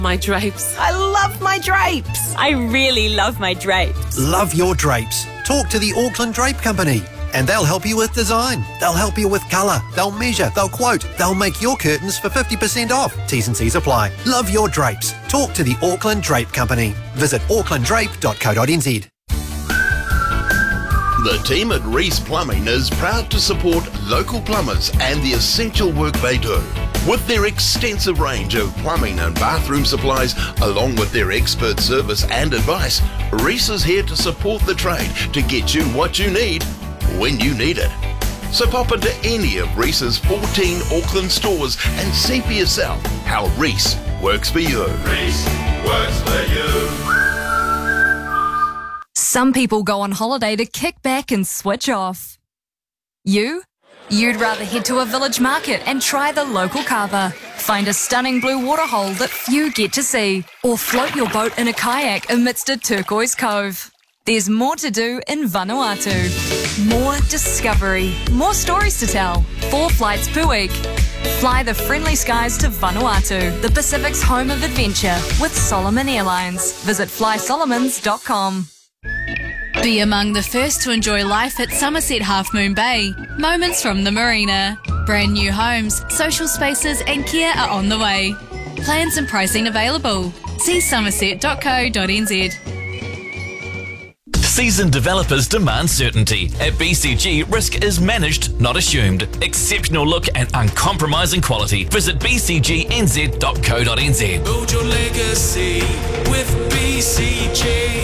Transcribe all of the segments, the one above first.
My drapes. I love my drapes. I really love my drapes. Love your drapes. Talk to the Auckland Drape Company and they'll help you with design. They'll help you with colour. They'll measure. They'll quote. They'll make your curtains for 50% off. T's and C's apply. Love your drapes. Talk to the Auckland Drape Company. Visit aucklanddrape.co.nz. The team at Reese Plumbing is proud to support local plumbers and the essential work they do. With their extensive range of plumbing and bathroom supplies, along with their expert service and advice, Reese is here to support the trade to get you what you need when you need it. So pop into any of Reese's 14 Auckland stores and see for yourself how Reese works for you. Reese works for you. Some people go on holiday to kick back and switch off. You'd rather head to a village market and try the local kava, find a stunning blue waterhole that few get to see, or float your boat in a kayak amidst a turquoise cove. There's more to do in Vanuatu. More discovery, more stories to tell. 4 flights per week. Fly the friendly skies to Vanuatu, the Pacific's home of adventure, with Solomon Airlines. Visit flysolomons.com. Be among the first to enjoy life at Somerset Half Moon Bay. Moments from the marina. Brand new homes, social spaces and care are on the way. Plans and pricing available. See somerset.co.nz. Seasoned developers demand certainty. At BCG, risk is managed, not assumed. Exceptional look and uncompromising quality. Visit bcgnz.co.nz. Build your legacy with BCG.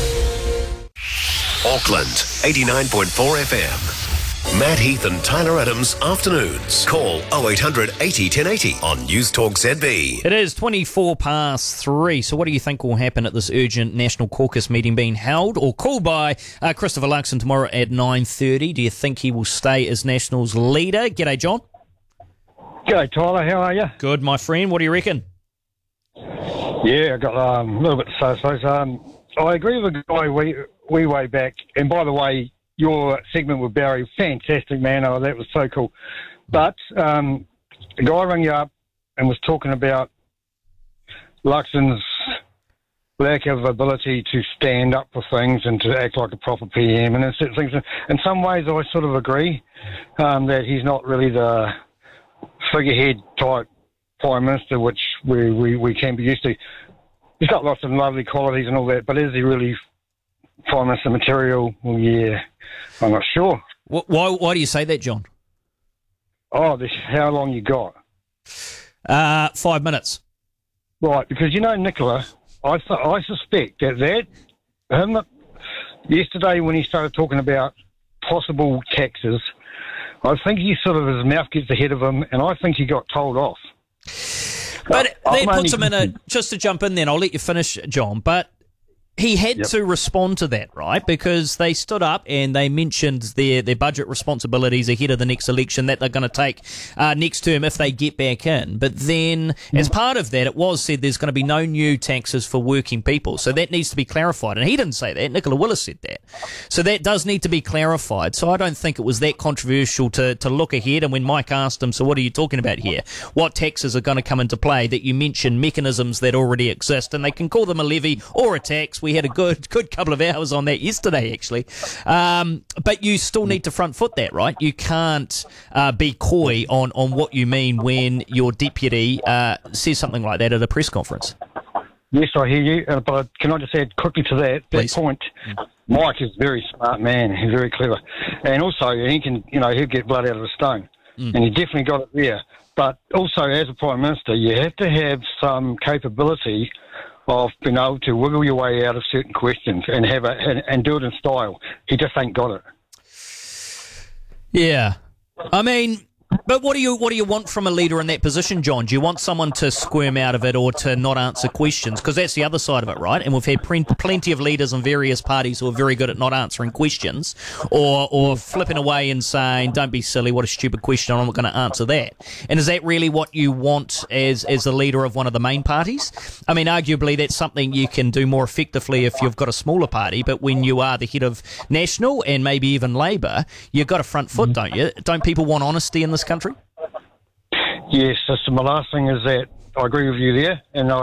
Auckland, 89.4 FM. Matt Heath and Tyler Adams, afternoons. Call 0800 80 1080 on News Talk ZB. It is 3:24. So what do you think will happen at this urgent National Caucus meeting being held or called by Christopher Luxon tomorrow at 9:30? Do you think he will stay as Nationals leader? G'day, John. G'day, Tyler. How are you? Good, my friend. What do you reckon? Yeah, I got a little bit to say, I suppose. I agree with the guy way back. And by the way, your segment with Barry, fantastic, man. Oh, that was so cool. But the guy rang you up and was talking about Luxon's lack of ability to stand up for things and to act like a proper PM and certain things. In some ways, I sort of agree that he's not really the figurehead type Prime Minister, which we can be used to. He's got lots of lovely qualities and all that, but is he really Prime Minister material? Well, yeah, I'm not sure. Why do you say that, John? Oh, how long you got? 5 minutes. Right, because Nicola, I suspect that him yesterday when he started talking about possible taxes, I think his mouth gets ahead of him, and I think he got told off. But that puts him in just to jump in then, I'll let you finish, John, but he had to respond to that, right? Because they stood up and they mentioned their budget responsibilities ahead of the next election that they're going to take next term if they get back in. But then, as part of that, it was said there's going to be no new taxes for working people. So that needs to be clarified. And he didn't say that. Nicola Willis said that. So that does need to be clarified. So I don't think it was that controversial to look ahead. And when Mike asked him, so what are you talking about here? What taxes are going to come into play? That you mentioned mechanisms that already exist. And they can call them a levy or a tax. We had a good couple of hours on that yesterday, actually. But you still need to front foot that, right? You can't be coy on what you mean when your deputy says something like that at a press conference. Yes, I hear you. But can I just add quickly to that point? Mike is a very smart man. He's very clever. And also, he can, he'll get blood out of a stone. And he definitely got it there. But also, as a Prime Minister, you have to have some capability of being able to wiggle your way out of certain questions and and do it in style. He just ain't got it. Yeah. I mean, but what do you want from a leader in that position, John? Do you want someone to squirm out of it or to not answer questions? Because that's the other side of it, right? And we've had plenty of leaders in various parties who are very good at not answering questions or flipping away and saying, don't be silly, what a stupid question, I'm not going to answer that. And is that really what you want as the leader of one of the main parties? I mean, arguably that's something you can do more effectively if you've got a smaller party, but when you are the head of National and maybe even Labour, you've got a front foot, don't you? Don't people want honesty in this country? Yes, so my last thing is that I agree with you there, and